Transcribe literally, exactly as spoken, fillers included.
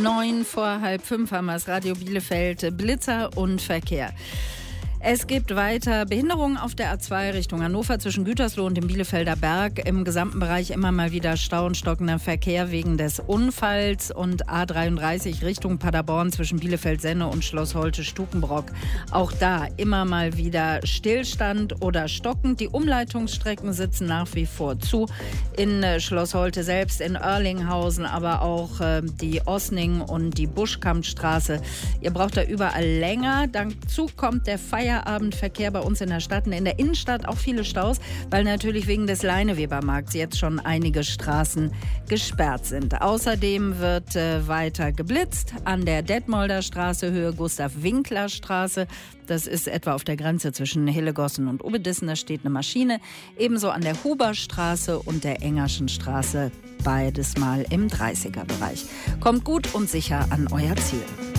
Neun vor halb fünf haben wir das Radio Bielefeld, Blitzer und Verkehr. Es gibt weiter Behinderungen auf der A zwei Richtung Hannover zwischen Gütersloh und dem Bielefelder Berg. Im gesamten Bereich immer mal wieder Stau und stockender Verkehr wegen des Unfalls. Und A dreiunddreißig Richtung Paderborn zwischen Bielefeld-Senne und Schloss Holte-Stukenbrock. Auch da immer mal wieder Stillstand oder stockend. Die Umleitungsstrecken sitzen nach wie vor zu. In äh, Schloss Holte selbst, in Oerlinghausen, aber auch äh, die Osning und die Buschkampstraße. Ihr braucht da überall länger. Dazu kommt der Feierabendverkehr bei uns in der Stadt und in der Innenstadt auch viele Staus, weil natürlich wegen des Leinewebermarkts jetzt schon einige Straßen gesperrt sind. Außerdem wird äh, weiter geblitzt an der Detmolder Straße, Höhe Gustav-Winkler-Straße. Das ist etwa auf der Grenze zwischen Hillegossen und Ubedissen. Da steht eine Maschine. Ebenso an der Huberstraße und der Engerschen Straße, beides mal im dreißiger Bereich. Kommt gut und sicher an euer Ziel.